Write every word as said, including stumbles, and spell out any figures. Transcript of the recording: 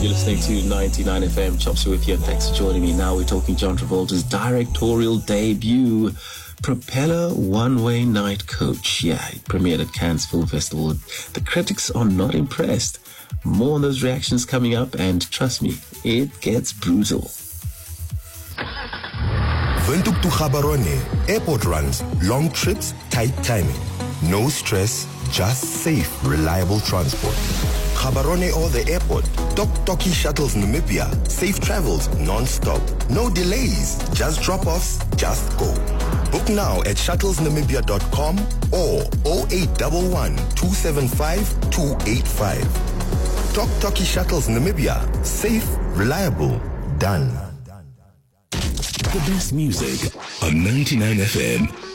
You're listening to ninety-nine F M. Chopsy with you. Thanks for joining me. Now we're talking John Travolta's directorial debut, Propeller One-Way Night Coach. Yeah, it premiered at Cannes Film Festival. The critics are not impressed. More on those reactions coming up, and trust me, it gets brutal. Windhoek to Gaborone. Airport runs, long trips, tight timing. No stress, just safe, reliable transport. Gaborone or the airport. Tok Toki Shuttles Namibia. Safe travels non-stop. No delays. Just drop-offs. Just go. Book now at shuttlesnamibia dot com or oh eight one one, two seven five, two eight five. Tok Toki Shuttles Namibia. Safe, reliable, done. The best music on ninety-nine F M.